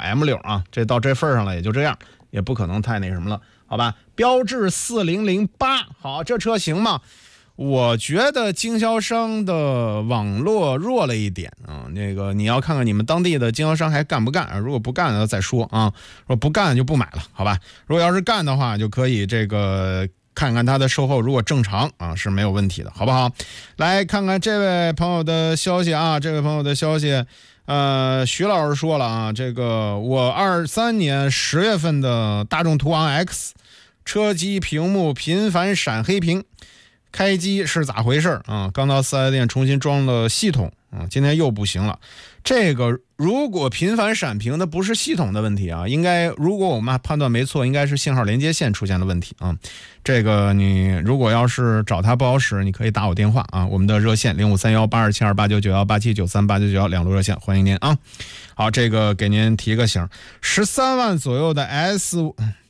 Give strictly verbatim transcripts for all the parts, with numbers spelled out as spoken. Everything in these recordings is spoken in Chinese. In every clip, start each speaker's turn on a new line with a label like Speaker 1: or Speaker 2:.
Speaker 1: M 六啊，这到这份上了也就这样，也不可能太那什么了，好吧？标致四零零八，好，这车行吗？我觉得经销商的网络弱了一点啊，那个你要看看你们当地的经销商还干不干啊？如果不干了再说啊，如果不干就不买了，好吧？如果要是干的话，就可以这个看看它的售后，如果正常啊是没有问题的，好不好？来看看这位朋友的消息啊，这位朋友的消息，呃，徐老师说了啊，这个我二三年十月份的大众途昂 X 车机屏幕频繁闪黑屏。开机是咋回事啊？刚到四 S 店重新装了系统啊，今天又不行了。这个如果频繁闪屏的不是系统的问题啊，应该如果我们判断没错，应该是信号连接线出现了问题啊。这个你如果要是找他不好使，你可以打我电话啊，我们的热线零五三幺八二七二八九九幺八七九三八九九幺两路热线，欢迎您啊。好，这个给您提个醒，十三万左右的 S。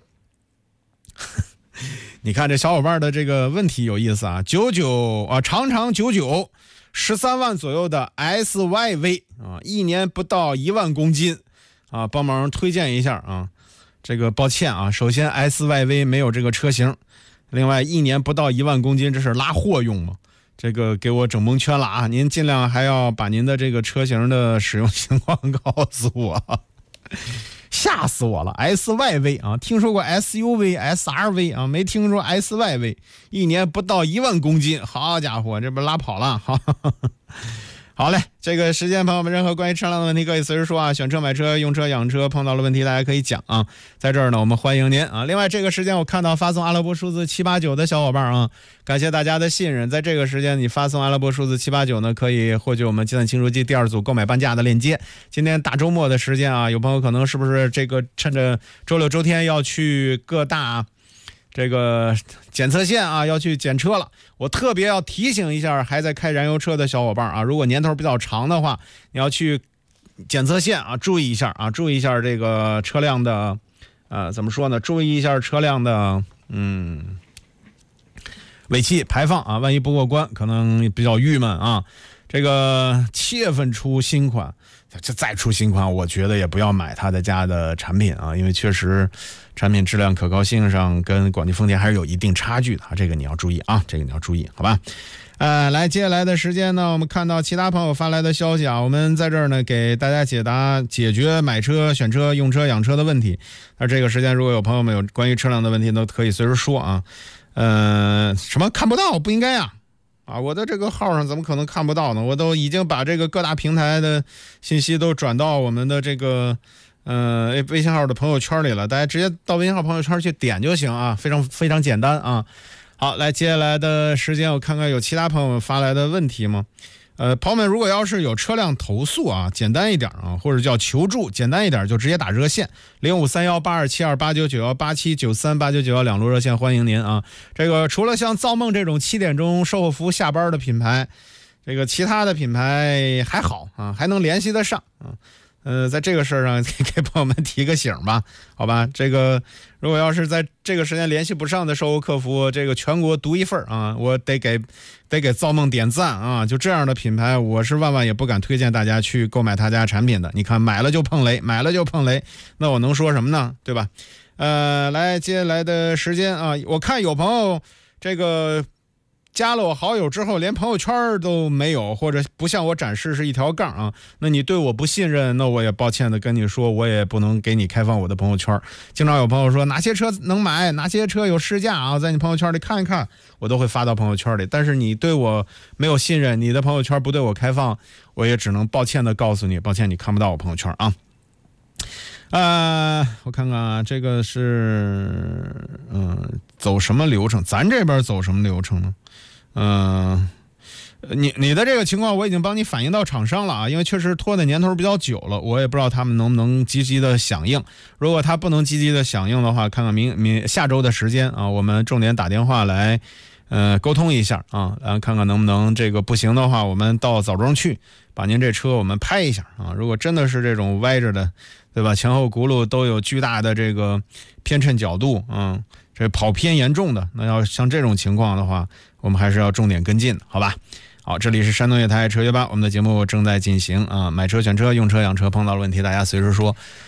Speaker 1: 你看这小伙伴的这个问题有意思啊，九九啊，长长九九，十三万左右的 S Y V 啊，一年不到一万公斤啊，帮忙推荐一下啊。这个抱歉啊，首先 S Y V 没有这个车型，另外一年不到一万公斤，这是拉货用吗？这个给我整蒙圈了啊！您尽量还要把您的这个车型的使用情况告诉我。吓死我了 ！S Y V 啊，听说过 S U V、S R V 啊，没听说 S Y V， 一年不到一万公斤，好家伙，这不拉跑了！好，好嘞，这个时间朋友们，任何关于车辆的问题可以随时说啊，选车、买车、用车、养车，碰到了问题大家可以讲啊，在这儿呢，我们欢迎您啊。另外，这个时间我看到发送阿拉伯数字七八九的小伙伴啊，感谢大家的信任。在这个时间你发送阿拉伯数字七八九呢，可以获取我们计算清除机第二组购买半价的链接。今天大周末的时间啊，有朋友可能是不是这个趁着周六周天要去各大这个检测线啊，要去检车了。我特别要提醒一下还在开燃油车的小伙伴啊，如果年头比较长的话，你要去检测线啊，注意一下啊，注意一下这个车辆的呃怎么说呢？注意一下车辆的嗯尾气排放啊，万一不过关，可能比较郁闷啊。这个七月份出新款，就再出新款，我觉得也不要买他的家的产品啊，因为确实产品质量可靠性上跟广汽丰田还是有一定差距的啊，这个你要注意啊，这个你要注意，好吧？呃，来，接下来的时间呢，我们看到其他朋友发来的消息啊，我们在这儿呢给大家解答解决买车、选车、用车、养车的问题。那这个时间如果有朋友们有关于车辆的问题，都可以随时说啊。呃，什么看不到不应该啊？啊，我的这个号上怎么可能看不到呢？我都已经把这个各大平台的信息都转到我们的这个呃微信号的朋友圈里了，大家直接到微信号朋友圈去点就行啊，非常非常简单啊。好，来接下来的时间我看看有其他朋友们发来的问题吗？呃，朋友们如果要是有车辆投诉啊，简单一点啊，或者叫求助，简单一点就直接打热线零五三幺八二七二八九九幺八七九三八九九幺两路热线，欢迎您啊。这个除了像造梦这种七点钟售后服务下班的品牌，这个其他的品牌还好啊，还能联系得上啊。呃，在这个事儿上给朋友们提个醒吧，好吧？这个如果要是在这个时间联系不上的售后客服，这个全国独一份啊，我得给得给造梦点赞啊！就这样的品牌，我是万万也不敢推荐大家去购买他家产品的。你看，买了就碰雷，买了就碰雷，那我能说什么呢？对吧？呃，来，接下来的时间啊，我看有朋友这个加了我好友之后连朋友圈都没有，或者不向我展示是一条杠啊，那你对我不信任，那我也抱歉的跟你说，我也不能给你开放我的朋友圈。经常有朋友说哪些车能买，哪些车有试驾啊，在你朋友圈里看一看，我都会发到朋友圈里。但是你对我没有信任，你的朋友圈不对我开放，我也只能抱歉的告诉你，抱歉你看不到我朋友圈啊。呃，我看看啊，这个是嗯，走什么流程？咱这边走什么流程呢？嗯、呃，你你的这个情况我已经帮你反映到厂商了啊，因为确实拖的年头比较久了，我也不知道他们能不能积极的响应。如果他不能积极的响应的话，看看明明下周的时间啊，我们重点打电话来呃沟通一下啊，然后看看能不能这个不行的话，我们到枣庄去把您这车我们拍一下啊。如果真的是这种歪着的，对吧？前后轱辘都有巨大的这个偏衬角度，嗯，这跑偏严重的，那要像这种情况的话，我们还是要重点跟进的，好吧？好，这里是山东夜台车约吧，我们的节目正在进行啊，买车、选车、用车、养车，碰到了问题大家随时说。